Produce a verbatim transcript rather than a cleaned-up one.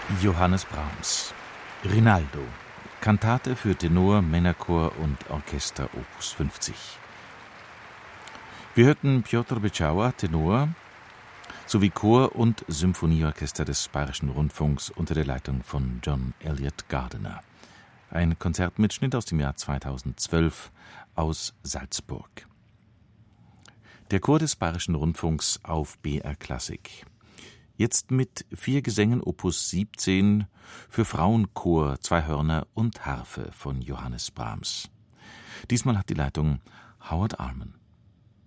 Johannes Brahms. Rinaldo. Kantate für Tenor, Männerchor und Orchester Opus fünfzig. Wir hörten Piotr Beczała, Tenor, sowie Chor und Symphonieorchester des Bayerischen Rundfunks unter der Leitung von John Eliot Gardiner. Ein Konzertmitschnitt aus dem Jahr zweitausendzwölf aus Salzburg. Der Chor des Bayerischen Rundfunks auf B R Klassik. Jetzt mit vier Gesängen Opus siebzehn für Frauenchor, zwei Hörner und Harfe von Johannes Brahms. Diesmal hat die Leitung Howard Allman.